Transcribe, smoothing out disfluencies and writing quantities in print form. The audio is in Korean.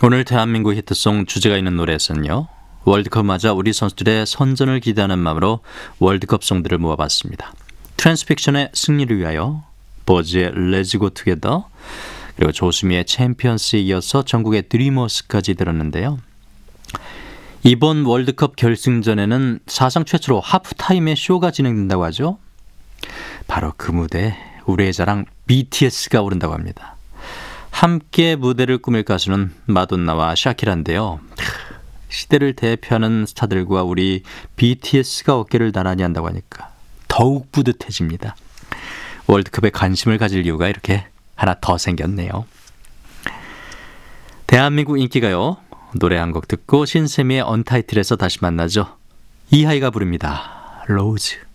오늘 대한민국 히트송 주제가 있는 노래에서는요, 월드컵 맞아 우리 선수들의 선전을 기대하는 마음으로 월드컵 송들을 모아봤습니다. 트랜스픽션의 승리를 위하여, 버즈의 Let's Go Together, 그리고 조수미의 챔피언스에 이어서 전국의 드리머스까지 들었는데요. 이번 월드컵 결승전에는 사상 최초로 하프타임의 쇼가 진행된다고 하죠. 바로 그 무대에 우리의 자랑 BTS가 오른다고 합니다. 함께 무대를 꾸밀 가수는 마돈나와 샤키라인데요. 시대를 대표하는 스타들과 우리 BTS가 어깨를 나란히 한다고 하니까 더욱 뿌듯해집니다. 월드컵에 관심을 가질 이유가 이렇게 하나 더 생겼네요. 대한민국 인기가요. 노래 한 곡 듣고 신세미의 언타이틀에서 다시 만나죠. 이하이가 부릅니다. 로즈.